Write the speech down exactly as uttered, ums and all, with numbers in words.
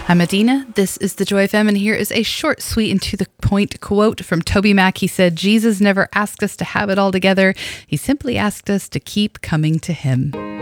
I'm Adina. This is the Joy F M, and here is a short, sweet, and to the point quote from Toby Mac. He said, "Jesus never asked us to have it all together. He simply asked us to keep coming to him."